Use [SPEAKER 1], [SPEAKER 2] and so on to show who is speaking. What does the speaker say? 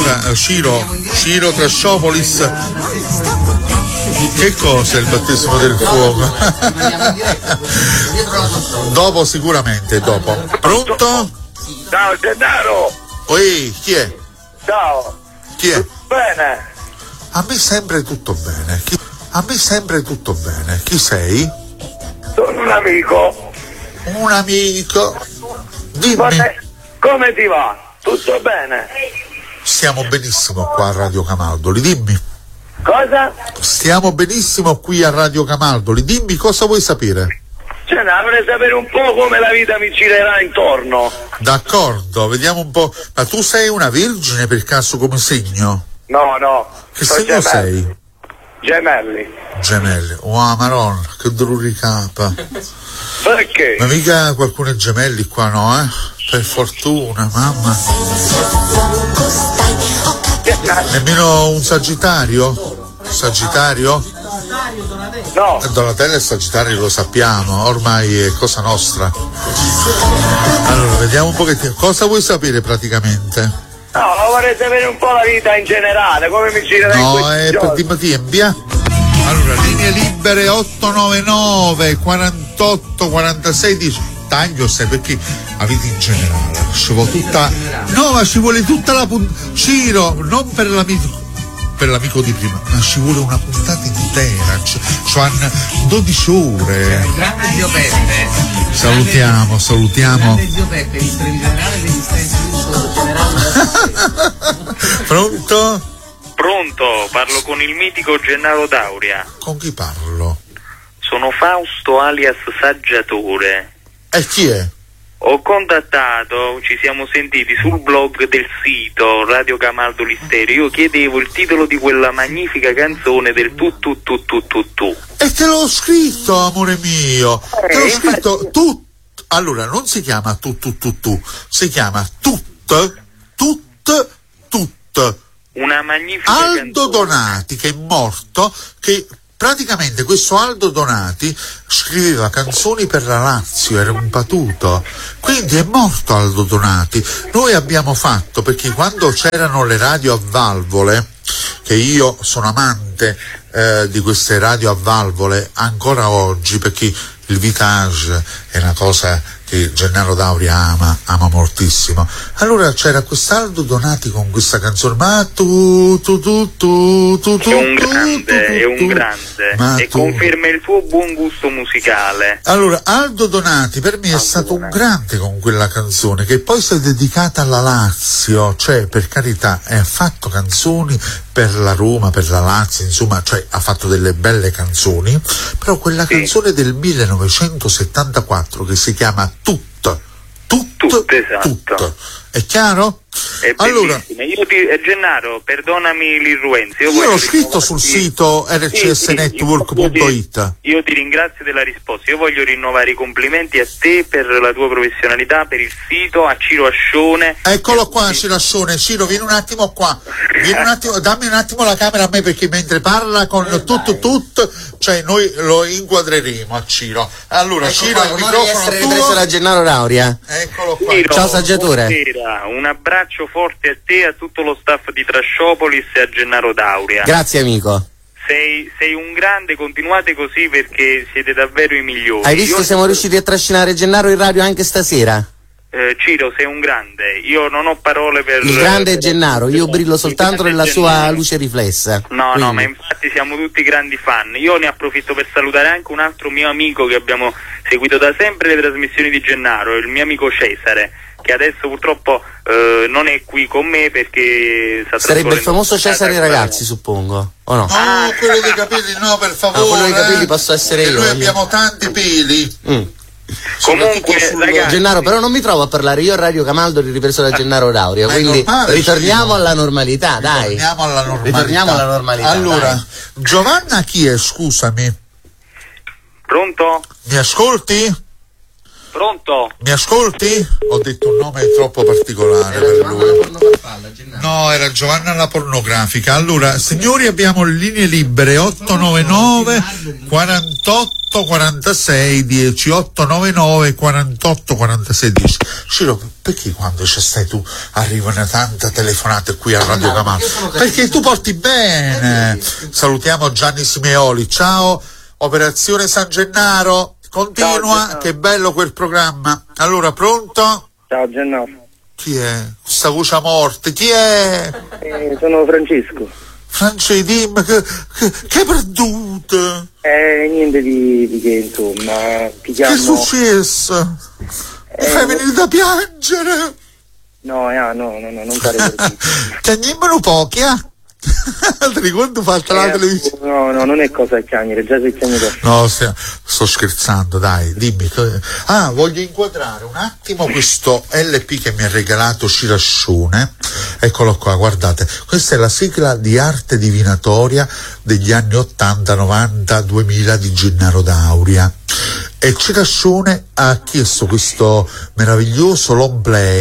[SPEAKER 1] Scusa, Ciro Trasciopolis. Che cosa è il battesimo del fuoco? Dopo, sicuramente, dopo. Pronto?
[SPEAKER 2] Ciao Gennaro!
[SPEAKER 1] Oi, chi è?
[SPEAKER 2] Ciao!
[SPEAKER 1] Chi è?
[SPEAKER 2] Bene!
[SPEAKER 1] A me sempre tutto bene. A me sempre tutto bene. Chi sei?
[SPEAKER 2] Sono un amico.
[SPEAKER 1] Un amico. Dimmi.
[SPEAKER 2] Come ti va? Tutto bene?
[SPEAKER 1] Stiamo benissimo qua a Radio Camaldoli, dimmi.
[SPEAKER 2] Cosa?
[SPEAKER 1] Stiamo benissimo qui a Radio Camaldoli, dimmi cosa vuoi sapere.
[SPEAKER 2] Vorrei sapere un po' come la vita mi girerà intorno.
[SPEAKER 1] D'accordo, vediamo un po'. Ma tu sei una vergine per caso come segno?
[SPEAKER 2] No.
[SPEAKER 1] Che segno sei?
[SPEAKER 2] Gemelli.
[SPEAKER 1] Oh, Maronna, che dolore capa.
[SPEAKER 2] Perché?
[SPEAKER 1] Ma mica qualcuno è gemelli qua, no, eh? Per fortuna, mamma. Nemmeno un Sagittario? Sagittario?
[SPEAKER 2] No.
[SPEAKER 1] Donatello e Sagittario lo sappiamo, ormai è cosa nostra. Allora, vediamo un pochettino. Cosa vuoi sapere praticamente?
[SPEAKER 2] No, vorrei sapere un po' la vita in generale, come mi girerà in questi giorni.
[SPEAKER 1] Per via. Allora, linee libere 899 48 46 10. Taglio sai perché la vita in generale ci vuole tutta. No, ma ci vuole tutta la puntata. Ciro, non per l'amico di prima, ma ci vuole una puntata intera. Cioè 12 ore.
[SPEAKER 3] Il grande zio Peppe.
[SPEAKER 1] Salutiamo.
[SPEAKER 3] Il grande zio Peppe, il previsionale dell'esistenza generale.
[SPEAKER 1] Pronto?
[SPEAKER 4] Pronto, parlo con il mitico Gennaro Dauria.
[SPEAKER 1] Con chi parlo?
[SPEAKER 4] Sono Fausto alias Saggiatore.
[SPEAKER 1] E chi è?
[SPEAKER 4] Ho contattato, ci siamo sentiti sul blog del sito Radio Camaldoli Stereo. Io chiedevo il titolo di quella magnifica canzone del tu.
[SPEAKER 1] E te l'ho scritto, amore mio. Te l'ho scritto tu. Allora, non si chiama tu. Si chiama tut.
[SPEAKER 4] Una magnifica
[SPEAKER 1] Aldo
[SPEAKER 4] canzone.
[SPEAKER 1] Donati, che è morto, che praticamente questo Aldo Donati scriveva canzoni per la Lazio, era un patuto, quindi è morto Aldo Donati. Noi abbiamo fatto, perché quando c'erano le radio a valvole, che io sono amante di queste radio a valvole ancora oggi, perché il Vitage è una cosa che Gennaro Dauria ama moltissimo. Allora c'era quest'Aldo Donati con questa canzone, ma tu
[SPEAKER 4] è un grande e conferma il tuo buon gusto musicale.
[SPEAKER 1] Allora Aldo Donati per me è stato un grande con quella canzone, che poi si è dedicata alla Lazio, cioè per carità ha fatto canzoni per la Roma, per la Lazio, insomma, cioè ha fatto delle belle canzoni, però quella canzone del 1974 che si chiama Tutto,
[SPEAKER 4] esatto.
[SPEAKER 1] È chiaro?
[SPEAKER 4] È
[SPEAKER 1] allora,
[SPEAKER 4] Gennaro, perdonami l'irruenza.
[SPEAKER 1] Io l'ho scritto sul sito rcsnetwork.it.
[SPEAKER 4] Io ti ringrazio della risposta. Io voglio rinnovare i complimenti a te per la tua professionalità, per il sito, a Ciro Ascione.
[SPEAKER 1] Eccolo qua, Ciro Ascione. Ciro, vieni un attimo qua. Dammi un attimo la camera a me, perché mentre parla con tutto, cioè noi lo inquadreremo a Ciro. Allora,
[SPEAKER 5] ecco
[SPEAKER 1] Ciro, il microfono
[SPEAKER 5] ripreso da Gennaro Dauria.
[SPEAKER 1] Eccolo qua.
[SPEAKER 4] Ciro,
[SPEAKER 5] ciao Saggiatore.
[SPEAKER 4] Un abbraccio forte a te, a tutto lo staff di Trasciopolis e a Gennaro Dauria.
[SPEAKER 5] Grazie amico.
[SPEAKER 4] Sei un grande, continuate così perché siete davvero i migliori.
[SPEAKER 5] Hai visto, siamo riusciti a trascinare Gennaro in radio anche stasera.
[SPEAKER 4] Ciro, sei un grande, io non ho parole per...
[SPEAKER 5] Il grande Gennaro, io brillo soltanto nella sua luce riflessa.
[SPEAKER 4] No, ma infatti siamo tutti grandi fan. Io ne approfitto per salutare anche un altro mio amico che abbiamo seguito da sempre le trasmissioni di Gennaro, il mio amico Cesare, che adesso purtroppo non è qui con me perché
[SPEAKER 5] sarebbe il famoso Cesare Ragazzi, suppongo, o no?
[SPEAKER 1] No, quello dei capelli no, per favore.
[SPEAKER 5] Quello dei capelli posso essere io.
[SPEAKER 1] Noi abbiamo tanti peli.
[SPEAKER 4] Comunque, ragazzi,
[SPEAKER 5] Gennaro, però non mi trovo a parlare io a Radio Camaldoli ripreso da Gennaro Dauria, quindi ritorniamo alla normalità, dai. Ritorniamo alla normalità.
[SPEAKER 1] Allora,
[SPEAKER 5] dai.
[SPEAKER 1] Giovanna chi è, scusami?
[SPEAKER 4] Pronto?
[SPEAKER 1] Mi ascolti?
[SPEAKER 4] Pronto?
[SPEAKER 1] Mi ascolti? Ho detto un nome troppo particolare per lui.
[SPEAKER 3] Farfalla, Gennaro.
[SPEAKER 1] No, era Giovanna la pornografica. Allora, signori, abbiamo linee libere 899 48 46 10, 899 48 46 10. Ciro, perché quando ci stai tu arrivano tante telefonate qui a Radio Camaldo? Perché tu porti bene. Salutiamo Gianni Simeoli. Ciao, Operazione San Gennaro. Continua, ciao, che bello quel programma. Allora, pronto?
[SPEAKER 2] Ciao Gennaro.
[SPEAKER 1] Chi è? Questa voce a morte, chi è?
[SPEAKER 2] Sono Francesco.
[SPEAKER 1] Francesco, dimmi che perduto?
[SPEAKER 2] Niente di che, insomma.
[SPEAKER 1] Che è successo? Mi fai venire da piangere?
[SPEAKER 2] No, non fare così.
[SPEAKER 1] Piagnemmelo pochi, Ti ricordo fatta la televisione?
[SPEAKER 2] No, non è cosa piangere, già sei piangere.
[SPEAKER 1] No, sto scherzando, dai, dimmi. Voglio inquadrare un attimo questo LP che mi ha regalato Cirascione. Eccolo qua, guardate, questa è la sigla di arte divinatoria degli anni 80, 90, 2000 di Gennaro D'Auria. E Cirascione ha chiesto questo meraviglioso long play